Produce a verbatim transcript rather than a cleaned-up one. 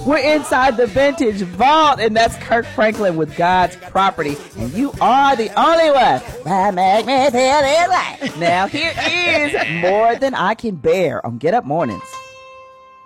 We're inside the Vintage Vault, and that's Kirk Franklin with God's Property. And you are the only one that make me feel it right. Now, here is More Than I Can Bear on Get Up Mornings.